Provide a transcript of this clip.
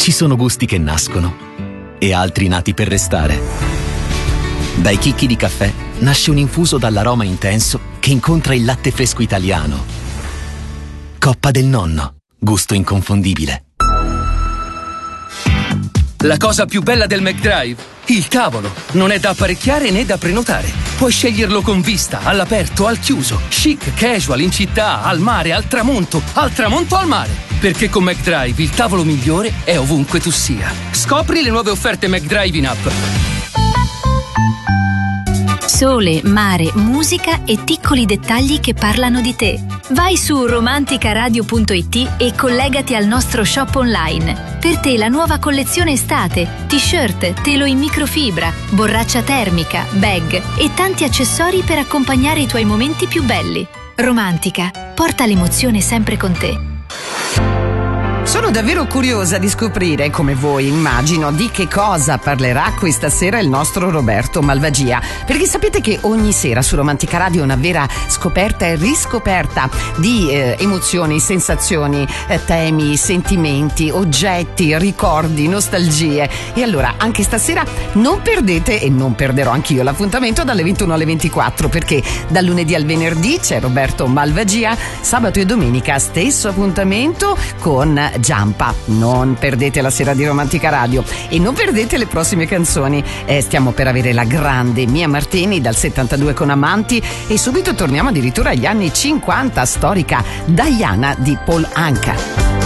Ci sono gusti che nascono e altri nati per restare. Dai chicchi di caffè nasce un infuso dall'aroma intenso che incontra il latte fresco italiano. Coppa del Nonno, gusto inconfondibile. La cosa più bella del McDrive? Il tavolo. Non è da apparecchiare né da prenotare. Puoi sceglierlo con vista, all'aperto, al chiuso, chic, casual, in città, al mare, al tramonto al mare. Perché con McDrive il tavolo migliore è ovunque tu sia. Scopri le nuove offerte McDrive in app. Sole, mare, musica e piccoli dettagli che parlano di te. Vai su romanticaradio.it e collegati al nostro shop online. Per te la nuova collezione estate, t-shirt, telo in microfibra, borraccia termica, bag e tanti accessori per accompagnare i tuoi momenti più belli. Romantica, porta l'emozione sempre con te. Sono davvero curiosa di scoprire, come voi immagino, di che cosa parlerà questa sera il nostro Roberto Malvagia, perché sapete che ogni sera su Romantica Radio è una vera scoperta e riscoperta di emozioni, sensazioni, temi, sentimenti, oggetti, ricordi, nostalgie. E allora anche stasera non perdete, e non perderò anch'io, l'appuntamento dalle 21 alle 24, perché dal lunedì al venerdì c'è Roberto Malvagia, sabato e domenica stesso appuntamento con Giampa. Non perdete la sera di Romantica Radio e non perdete le prossime canzoni. Stiamo per avere la grande Mia Martini dal 72 con Amanti e subito torniamo addirittura agli anni 50, storica Diana di Paul Anka.